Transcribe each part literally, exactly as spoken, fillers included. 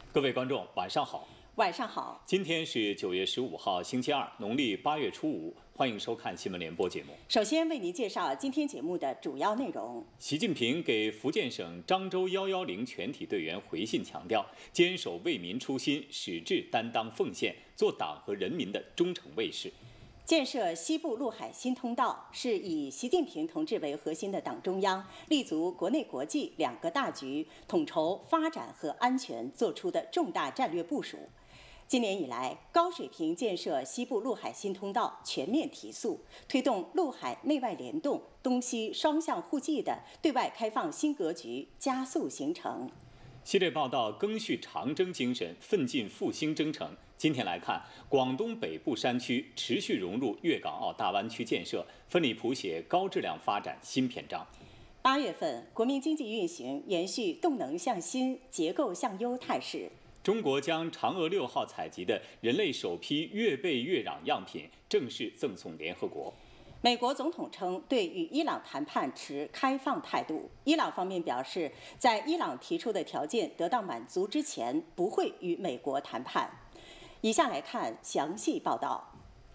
各位观众，晚上好。 晚上好， 今天是九月十五号，星期二，农历八月初五。欢迎收看新闻联播节目。 首先为您介绍今天节目的主要内容。 习近平给福建省漳州一一零全体队员回信强调，坚守为民初心，矢志担当奉献，做党和人民的忠诚卫士。 建设西部陆海新通道是以习近平同志为核心的党中央立足国内国际两个大局，统筹发展和安全做出的重大战略部署。今年以来，高水平建设西部陆海新通道全面提速，推动陆海内外联动、东西双向互济的对外开放新格局加速形成。 系列报道赓续长征精神，奋进复兴征程。今天来看，广东北部山区持续融入粤港澳大湾区建设，奋力谱写高质量发展新篇章。 八月份，国民经济运行延续动能向新、结构向优态势。 中国将嫦娥六号采集的人类首批月背月壤样品正式赠送联合国。 美国总统称对与伊朗谈判持开放态度，伊朗方面表示，在伊朗提出的条件得到满足之前，不会与美国谈判。以下来看详细报道。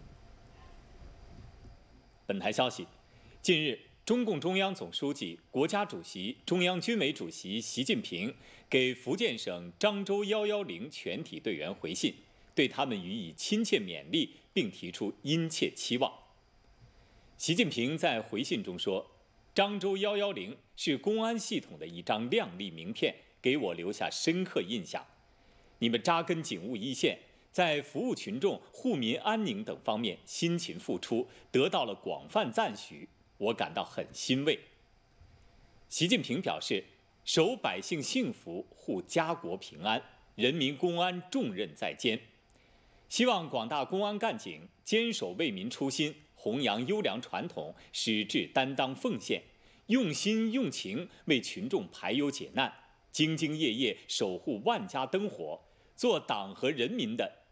本台消息，近日，中共中央总书记、国家主席、中央军委主席习近平给福建省漳州一一零全体队员回信，对他们予以亲切勉励，并提出殷切期望。习近平在回信中说，漳州一一零是公安系统的一张亮丽名片，给我留下深刻印象。你们扎根警务一线，在服务群众、护民安宁等方面辛勤付出，得到了广泛赞许，我感到很欣慰。习近平表示，守百姓幸福，护家国平安，人民公安重任在肩，希望广大公安干警坚守为民初心，弘扬优良传统，矢志担当奉献，用心用情为群众排忧解难，兢兢业业守护万家灯火，做党和人民的